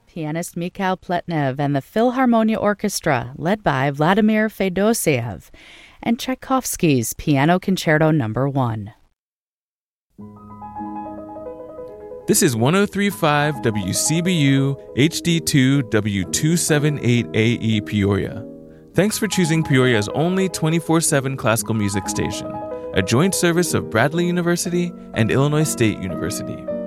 pianist Mikhail Pletnev and the Philharmonia Orchestra, led by Vladimir Fedosiev, and Tchaikovsky's Piano Concerto No. 1. This is 103.5 WCBU HD2 W278AE Peoria. Thanks for choosing Peoria's only 24/7 classical music station, a joint service of Bradley University and Illinois State University.